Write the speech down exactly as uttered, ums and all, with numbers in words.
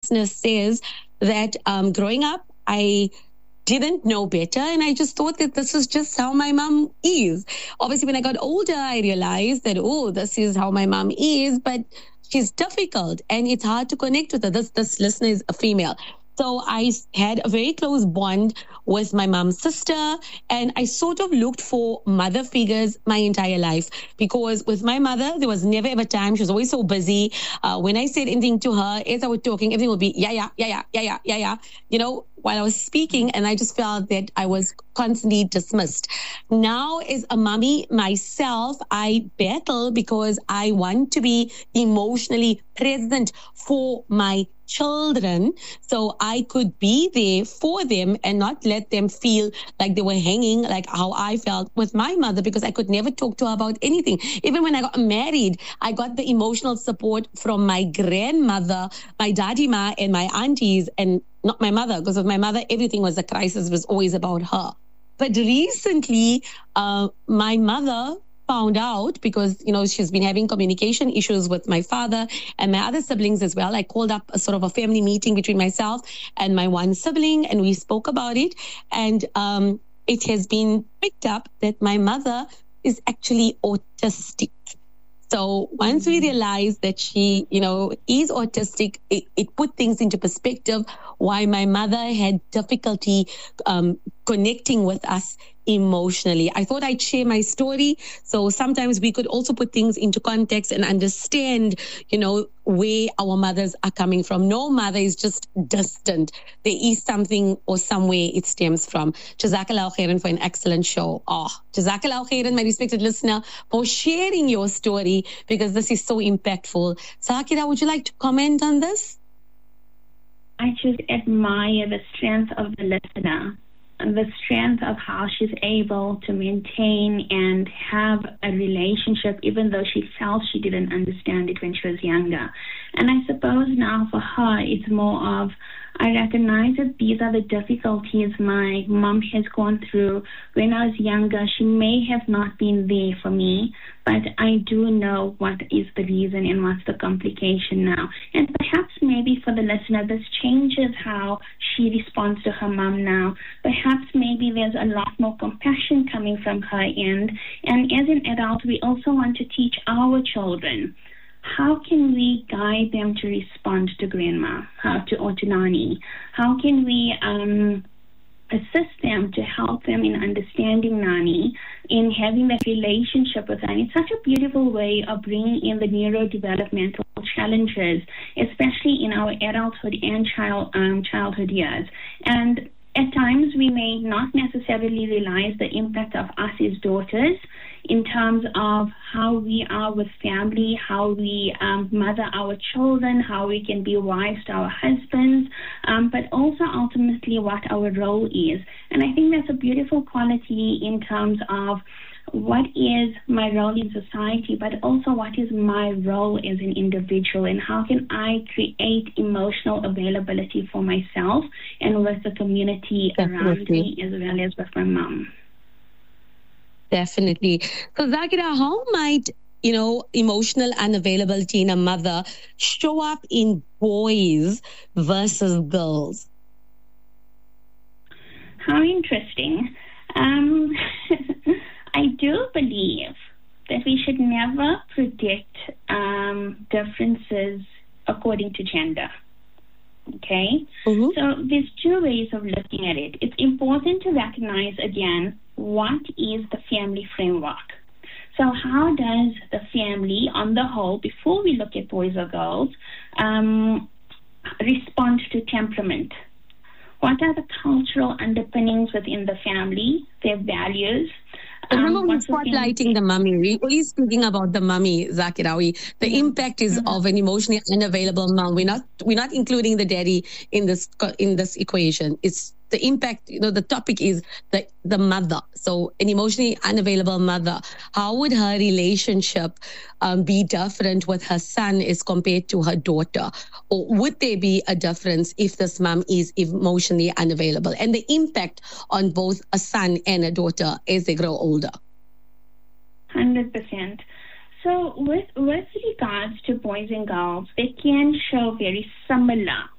listener says that um, growing up, I didn't know better, and I just thought that this is just how my mom is. Obviously, when I got older, I realized that, oh, this is how my mom is, but she's difficult, and it's hard to connect with her. This, this listener is a female. So I had a very close bond with my mom's sister, and I sort of looked for mother figures my entire life, because with my mother, there was never ever time. She was always so busy. Uh, when I said anything to her, as I was talking, everything would be, yeah, yeah, yeah, yeah, yeah, yeah, yeah, yeah, you know, while I was speaking, and I just felt that I was constantly dismissed. Now, as a mommy myself, I battle because I want to be emotionally present for my children, so I could be there for them and not let them feel like they were hanging, like how I felt with my mother, because I could never talk to her about anything. Even when I got married, I got the emotional support from my grandmother, my daddy ma, and my aunties, and not my mother, because with my mother, everything was a crisis, it was always about her. But recently, uh, my mother found out, because, you know, she's been having communication issues with my father and my other siblings as well. I called up a sort of a family meeting between myself and my one sibling, and we spoke about it. And um, it has been picked up that my mother is actually autistic. So once we realized that she, you know, is autistic, it, it put things into perspective why my mother had difficulty um, connecting with us emotionally. I thought I'd share my story, so sometimes we could also put things into context and understand, you know, where our mothers are coming from. No mother is just distant. There is something or somewhere it stems from. Jazakallah khairan for an excellent show. Oh, Jazakallah khairan, my respected listener, for sharing your story, because this is so impactful. Zakira, would you like to comment on this? I just admire the strength of the listener, and the strength of how she's able to maintain and have a relationship, even though she felt she didn't understand it when she was younger. And I suppose now for her, it's more of, I recognize that these are the difficulties my mom has gone through. When I was younger, she may have not been there for me, but I do know what is the reason and what's the complication now. And perhaps maybe for the listener, this changes how she responds to her mom now. Perhaps maybe there's a lot more compassion coming from her end. And as an adult, we also want to teach our children, how can we guide them to respond to grandma, how to, or to Nani? How can we um, assist them to help them in understanding Nani, in having that relationship with her? And it's such a beautiful way of bringing in the neurodevelopmental challenges, especially in our adulthood and child um, childhood years. And at times, we may not necessarily realize the impact of us as daughters in terms of how we are with family, how we um, mother our children, how we can be wives to our husbands, um, but also ultimately what our role is. And I think that's a beautiful quality in terms of what is my role in society, but also what is my role as an individual, and how can I create emotional availability for myself and with the community Definitely. around me, as well as with my mom. Definitely. So Zakira, how might, you know, emotional unavailability in a mother show up in boys versus girls? How interesting. Um, I do believe that we should never predict um, differences according to gender. Okay? Mm-hmm. So there's two ways of looking at it. It's important to recognize, again, what is the family framework. So how does the family on the whole, before we look at boys or girls, um, respond to temperament? What are the cultural underpinnings within the family, their values? Remember, Um, we're what's the spotlighting thing- the mummy. We're only speaking about the mummy, Zakira. We, the Mhm. impact is Mhm. of an emotionally unavailable mom. We're not, we're not including the daddy in this co- in this equation. It's the impact. You know, the topic is the the mother. So, an emotionally unavailable mother. How would her relationship um, be different with her son as compared to her daughter? Or would there be a difference if this mom is emotionally unavailable? And the impact on both a son and a daughter as they grow older. one hundred percent. So with, with regards to boys and girls, they can show very similar